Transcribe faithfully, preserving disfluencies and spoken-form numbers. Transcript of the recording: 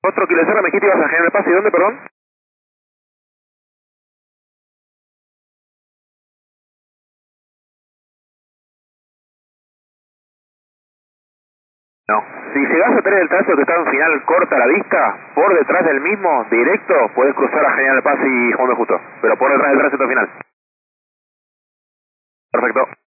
Otro kilo cero, me dijiste ibas a General Paz, ¿y dónde, perdón? No. Si llegás a tener el trazo que está en final corta a la vista, por detrás del mismo, directo, podés cruzar a General Paz y Juan de Justo. Pero por detrás del tránsito final. Perfecto.